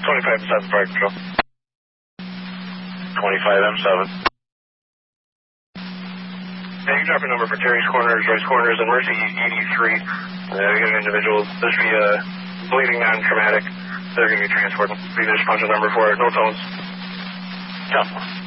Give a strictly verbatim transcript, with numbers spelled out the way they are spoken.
twenty-five M seven, Fire Control. twenty-five M seven. Yeah, you can drop your number for Terry's Corners, Royce Corners, and Mercy eighty-three. Uh, we got an individual. This should be uh, bleeding non-traumatic. They're going to be transported. We just punch a number for it. No tones. Yeah.